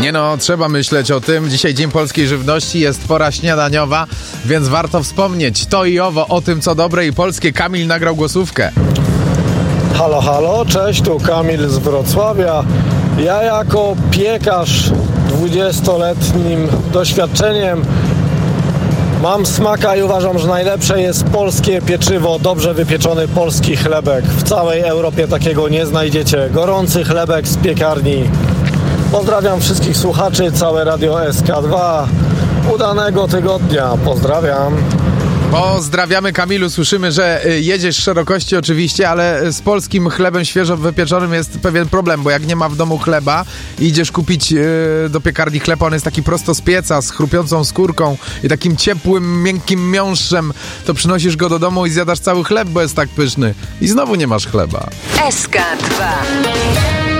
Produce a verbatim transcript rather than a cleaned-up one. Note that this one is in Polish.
Nie no, trzeba myśleć o tym. Dzisiaj Dzień Polskiej Żywności, jest pora śniadaniowa, więc warto wspomnieć to i owo o tym, co dobre i polskie. Kamil nagrał głosówkę. Halo, halo, cześć, tu Kamil z Wrocławia. Ja jako piekarz dwudziestoletnim doświadczeniem mam smaka i uważam, że najlepsze jest polskie pieczywo, dobrze wypieczony polski chlebek. W całej Europie takiego nie znajdziecie. Gorący chlebek z piekarni. Pozdrawiam wszystkich słuchaczy, całe Radio S K dwa. Udanego tygodnia. Pozdrawiam. Pozdrawiamy, Kamilu. Słyszymy, że jedziesz szerokości oczywiście, ale z polskim chlebem świeżo wypieczonym jest pewien problem, bo jak nie ma w domu chleba i idziesz kupić yy, do piekarni chleb, on jest taki prosto z pieca, z chrupiącą skórką i takim ciepłym, miękkim miąższem, to przynosisz go do domu i zjadasz cały chleb, bo jest tak pyszny. I znowu nie masz chleba. S K dwa.